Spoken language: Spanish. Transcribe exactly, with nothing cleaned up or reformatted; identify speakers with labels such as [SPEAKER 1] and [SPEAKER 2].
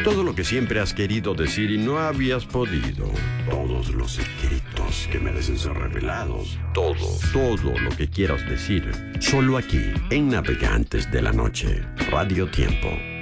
[SPEAKER 1] Todo lo que siempre has querido decir y no habías podido. Todos los secretos que merecen ser revelados. Todo, todo lo que quieras decir. Solo aquí, en Navegantes de la Noche. Radio Tiempo.